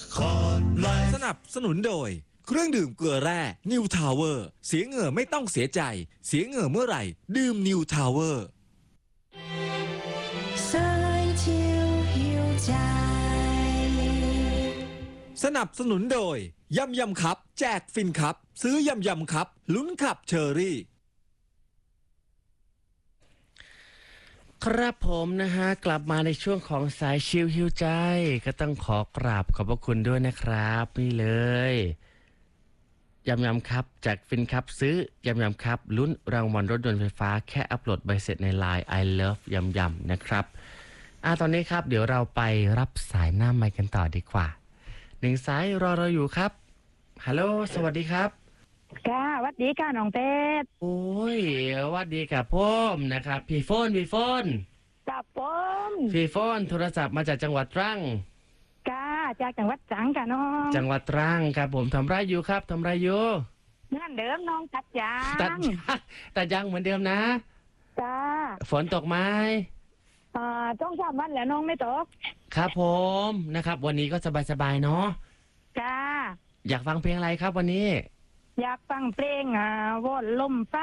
สนับสนุนโดยเครื่องดื่มเกลือแร่นิวทาวเวอร์เสียเหงื่อไม่ต้องเสียใจเสียเหงื่อเมื่อไหร่ดื่มนิวทาวเวอร์สนับสนุนโดยยำยำครับแจกฟินครับซื้อยำยำครับลุ้นขับเชอรี่ครับผมนะฮะกลับมาในช่วงของสายชิลฮิวใจก็ต้องขอกราบขอบพระคุณด้วยนะครับนี่เลยยำยำครับจากฟินครับซื้อยำยำครับลุ้นรางวัลรถยนต์ไฟฟ้าแค่อัปโหลดใบเสร็จใน Line I Love ยำยำนะครับตอนนี้ครับเดี๋ยวเราไปรับสายหน้าไมค์กันต่อดีกว่าหนึ่งสายรอเราอยู่ครับฮัลโหลสวัสดีครับค่ะวัดดีค่ะน้องเพชรโอ้ยวัดดีครับพ่อมนะครับพี่โฟนกับผมพี่โฟนโทรศัพท์มาจากจังหวัดตรังค่ะจากจังหวัดตรังค่ะน้องจังหวัดตรังครับผมทำไรอยู่ครับทำไรอยู่เงื่อนเดิมน้องตัดยางตัดยางเหมือนเดิมนะจ้าฝนตกไหมต้อง3 วันแล้วน้องไม่ตกครับผมนะครับวันนี้ก็สบายๆเนาะจ้าอยากฟังเพลงอะไรครับวันนี้อยากฟังเพลงวอนลมฟ้า